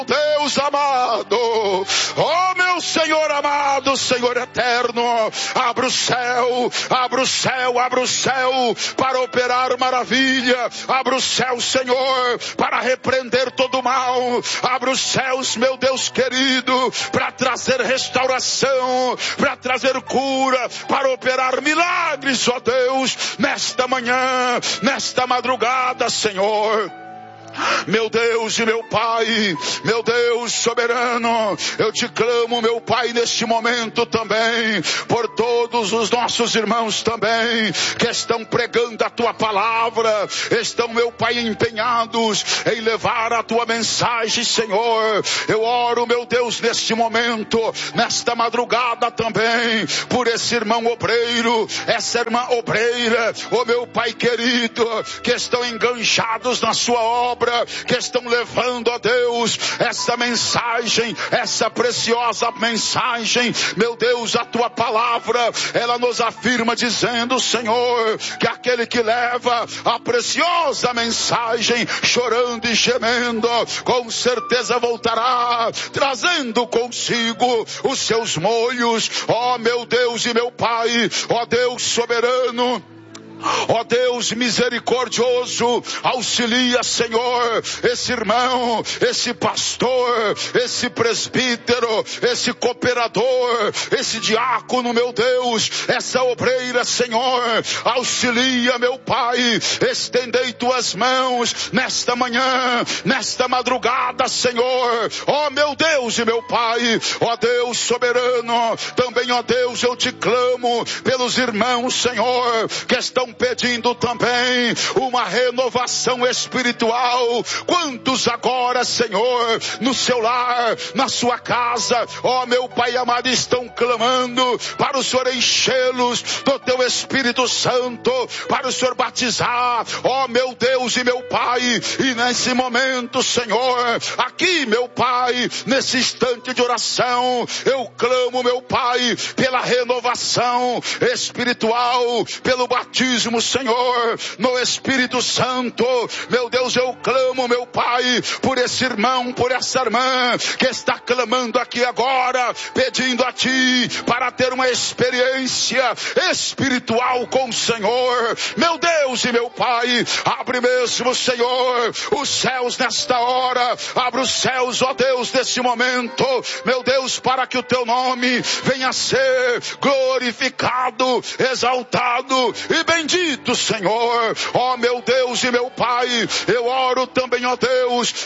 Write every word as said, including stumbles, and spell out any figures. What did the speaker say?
Deus amado, oh meu Senhor amado, Senhor eterno, abra o céu, abra o céu, abra o céu para operar maravilha, abra o céu, Senhor, para repreender todo o mal, abra os céus, meu Deus querido, para trazer restauração, para trazer cura, para operar milagres, ó Deus, nesta manhã, nesta madrugada, Senhor. Meu Deus e meu Pai, meu Deus soberano, eu te clamo, meu Pai, neste momento também, por todos os nossos irmãos também, que estão pregando a tua palavra, estão, meu Pai, empenhados em levar a tua mensagem, Senhor. Eu oro, meu Deus, neste momento, nesta madrugada também, por esse irmão obreiro, essa irmã obreira, oh meu Pai querido, que estão enganchados na sua obra, que estão levando, ó Deus, essa mensagem, essa preciosa mensagem, meu Deus, a tua palavra, ela nos afirma dizendo, Senhor, que aquele que leva a preciosa mensagem, chorando e gemendo, com certeza voltará, trazendo consigo os seus molhos, ó meu Deus e meu Pai, ó Deus soberano. Ó Deus misericordioso, auxilia, Senhor, esse irmão, esse pastor, esse presbítero, esse cooperador, esse diácono, meu Deus, essa obreira, Senhor, auxilia, meu Pai, estendei tuas mãos nesta manhã, nesta madrugada, Senhor, ó meu Deus e meu Pai, ó Deus soberano, também, ó Deus, eu te clamo pelos irmãos, Senhor, que estão pedindo também uma renovação espiritual. Quantos agora, Senhor, no seu lar, na sua casa, ó meu Pai amado, estão clamando para o Senhor enchê-los do teu Espírito Santo, para o Senhor batizar, ó meu Deus e meu Pai, e nesse momento, Senhor, aqui, meu Pai, nesse instante de oração, eu clamo, meu Pai, pela renovação espiritual, pelo batismo, Senhor, no Espírito Santo. Meu Deus, eu clamo, meu Pai, por esse irmão, por essa irmã que está clamando aqui agora, pedindo a Ti para ter uma experiência espiritual com o Senhor. Meu Deus e meu Pai, abre mesmo, Senhor, os céus nesta hora, abre os céus, ó Deus, nesse momento, meu Deus, para que o Teu nome venha a ser glorificado, exaltado e bendito, Senhor. Ó meu Deus e meu Pai, eu oro também, ó Deus,